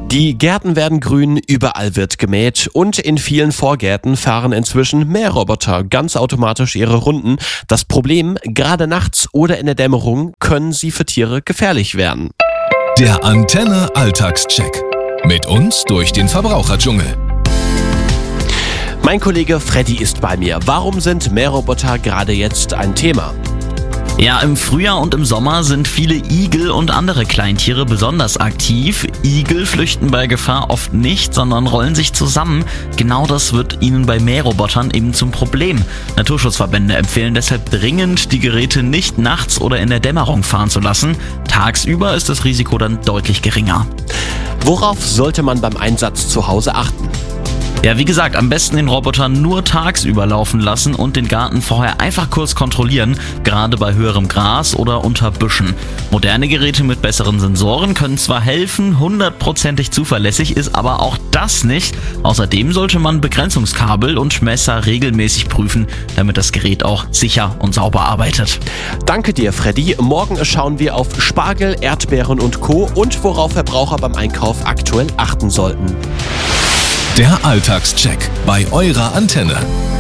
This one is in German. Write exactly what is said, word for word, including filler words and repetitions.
Die Gärten werden grün, überall wird gemäht und in vielen Vorgärten fahren inzwischen Mähroboter ganz automatisch ihre Runden. Das Problem, gerade nachts oder in der Dämmerung können sie für Tiere gefährlich werden. Der Antenne Alltagscheck. Mit uns durch den Verbraucherdschungel. Mein Kollege Freddy ist bei mir. Warum sind Mähroboter gerade jetzt ein Thema? Ja, im Frühjahr und im Sommer sind viele Igel und andere Kleintiere besonders aktiv. Igel flüchten bei Gefahr oft nicht, sondern rollen sich zusammen. Genau das wird ihnen bei Mährobotern eben zum Problem. Naturschutzverbände empfehlen deshalb dringend, die Geräte nicht nachts oder in der Dämmerung fahren zu lassen. Tagsüber ist das Risiko dann deutlich geringer. Worauf sollte man beim Einsatz zu Hause achten? Ja, wie gesagt, am besten den Roboter nur tagsüber laufen lassen und den Garten vorher einfach kurz kontrollieren, gerade bei höherem Gras oder unter Büschen. Moderne Geräte mit besseren Sensoren können zwar helfen, hundertprozentig zuverlässig ist aber auch das nicht. Außerdem sollte man Begrenzungskabel und Messer regelmäßig prüfen, damit das Gerät auch sicher und sauber arbeitet. Danke dir, Freddy. Morgen schauen wir auf Spargel, Erdbeeren und Co. und worauf Verbraucher beim Einkauf aktuell achten sollten. Der Alltagscheck bei eurer Antenne.